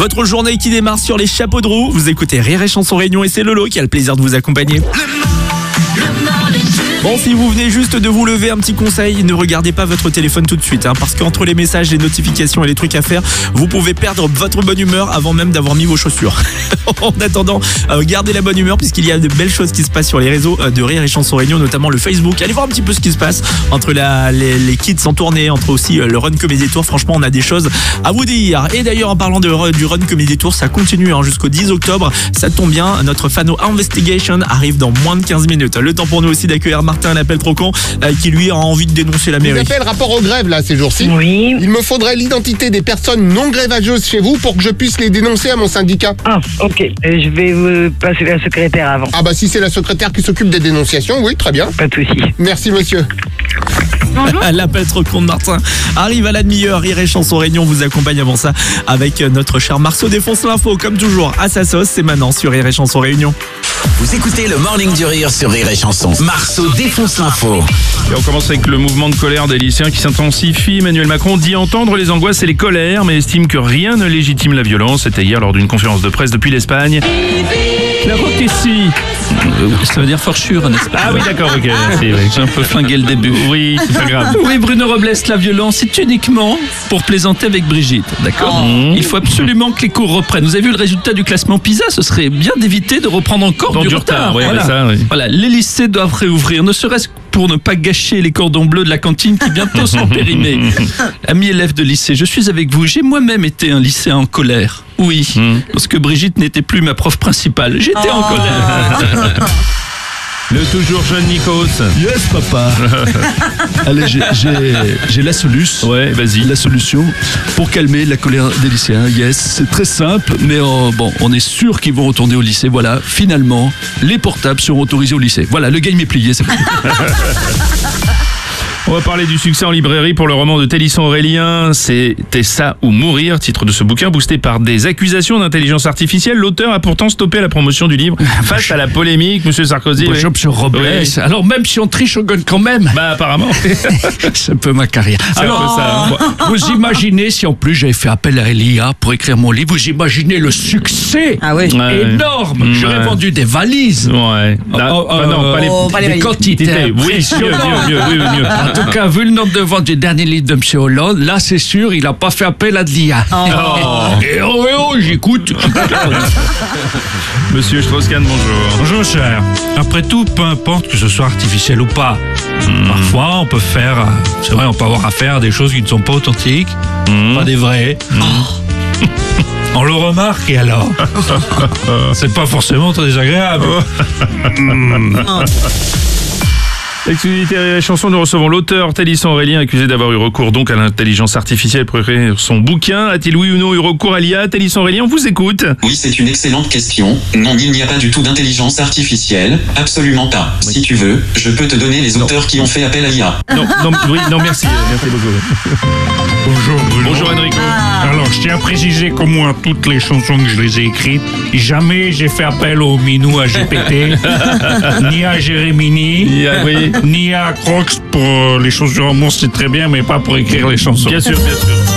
Votre journée qui démarre sur les chapeaux de roue. Vous écoutez Rire et Chanson Réunion et c'est Lolo qui a le plaisir de vous accompagner. Bon, si vous venez juste de vous lever, un petit conseil, ne regardez pas votre téléphone tout de suite, parce qu'entre les messages, les notifications et les trucs à faire, vous pouvez perdre votre bonne humeur avant même d'avoir mis vos chaussures. En attendant, gardez la bonne humeur puisqu'il y a de belles choses qui se passent sur les réseaux de Rire et Chanson Réunion, notamment le Facebook. Allez voir un petit peu ce qui se passe entre les kids en tournée, entre aussi le Run Comedy Tour. Franchement, on a des choses à vous dire. Et d'ailleurs, en parlant du Run Comedy Tour, ça continue jusqu'au 10 octobre. Ça tombe bien, notre Fano Investigation arrive dans moins de 15 minutes. Le temps pour nous aussi d'accueillir Martin, l'appel trop con, qui lui a envie de dénoncer la mairie. Je vous appelle rapport aux grèves là ces jours-ci. Oui. Il me faudrait l'identité des personnes non grévageuses chez vous pour que je puisse les dénoncer à mon syndicat. Ah, ok. Je vais vous passer la secrétaire avant. Ah bah si c'est la secrétaire qui s'occupe des dénonciations, oui, très bien. Pas de souci. Merci monsieur. L'appel trop con de Martin arrive à la demi-heure. Rire et Chanson Réunion vous accompagne avant ça avec notre cher Marceau défonce l'info comme toujours à sa sauce. C'est maintenant sur Rire et Chanson Réunion. Vous écoutez le Morning du Rire sur Rire et Chanson. Marceau défonce l'info. Et on commence avec le mouvement de colère des lycéens qui s'intensifie. Emmanuel Macron dit entendre les angoisses et les colères, mais estime que rien ne légitime la violence. C'était hier lors d'une conférence de presse depuis l'Espagne. La route ici. Ça veut dire forchure, n'est-ce pas? Ah oui, d'accord, ok. Merci, oui. J'ai un peu flingué le début. Oui, c'est pas grave. Oui, Bruno Robles, la violence, c'est uniquement pour plaisanter avec Brigitte, d'accord? Il faut absolument que les cours reprennent. Vous avez vu le résultat du classement PISA? Ce serait bien d'éviter de reprendre encore du retard. Ouais, voilà. Ça, oui. Voilà, les lycées doivent réouvrir, ne serait-ce que pour ne pas gâcher les cordons bleus de la cantine qui bientôt sont périmés. Amis élèves de lycée, je suis avec vous. J'ai moi-même été un lycéen en colère. Oui, parce que Brigitte n'était plus ma prof principale. J'étais en colère. Le toujours jeune Nikos. Yes, papa. Allez, j'ai la solution. Ouais, vas-y. La solution pour calmer la colère des lycéens. Yes, c'est très simple, mais on est sûr qu'ils vont retourner au lycée. Voilà, finalement, les portables seront autorisés au lycée. Voilà, le game est plié. C'est On va parler du succès en librairie pour le roman de Télisson Aurélien. C'était ça ou mourir, titre de ce bouquin, boosté par des accusations d'intelligence artificielle. L'auteur a pourtant stoppé la promotion du livre face à la polémique, Monsieur Sarkozy. Bonjour, Monsieur Robles. Oui. Alors, même si on triche, on gagne quand même. Bah, apparemment. C'est un peu ma carrière. Alors, un peu ça, hein. Vous imaginez, si en plus j'avais fait appel à l'IA pour écrire mon livre, vous imaginez le succès énorme. J'aurais vendu des valises. Ouais. Non, pas les des quantités. Oui, mieux. En tout cas, vu le nombre de ventes du dernier livre de M. Hollande, là, c'est sûr, il n'a pas fait appel à de l'IA. J'écoute. Monsieur Strauss-Kahn, bonjour. Bonjour cher. Après tout, peu importe que ce soit artificiel ou pas. Parfois, on peut avoir affaire à des choses qui ne sont pas authentiques, pas des vraies. On le remarque et alors c'est pas forcément très désagréable. Exclusivité Rire et Chanson, nous recevons l'auteur Télisson Aurélien, accusé d'avoir eu recours donc à l'intelligence artificielle pour écrire son bouquin. A-t-il oui ou non eu recours à l'IA? Télisson Aurélien, on vous écoute. Oui, c'est une excellente question. Non, il n'y a pas du tout d'intelligence artificielle. Absolument pas. Si tu veux, je peux te donner les auteurs qui ont fait appel à l'IA. Non, merci. Merci beaucoup. Bonjour Bruno. Bonjour Enrico. Alors, je tiens à préciser qu'au moins toutes les chansons que je les ai écrites, jamais j'ai fait appel au Minou à GPT, ni à Jérémini, ni à Crocs pour les chansons d'amour, c'est très bien, mais pas pour écrire les chansons. Bien sûr.